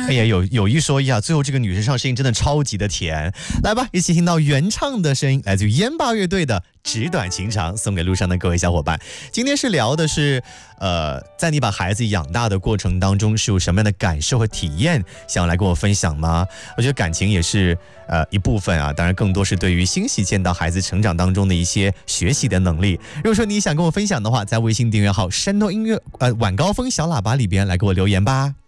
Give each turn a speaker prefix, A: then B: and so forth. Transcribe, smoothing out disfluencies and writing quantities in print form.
A: 哎呀，有一说一啊，最后这个女生唱声音真的超级的甜。来吧，一起听到原唱的声音，来自于烟霸乐队的《纸短情长》，送给路上的各位小伙伴。今天是聊的是，在你把孩子养大的过程当中，是有什么样的感受和体验，想要来跟我分享吗？我觉得感情也是一部分啊，当然更多是对于欣喜见到孩子成长当中的一些学习的能力。如果说你想跟我分享的话，在微信订阅号山东音乐晚高峰小喇叭里边来给我留言吧。